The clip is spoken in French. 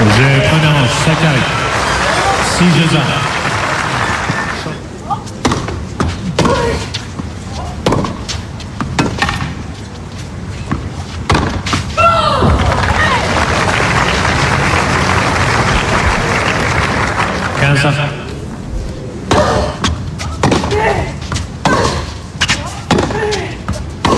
Jeu premier manche, 7-4. 6 jeux à. Quinze à.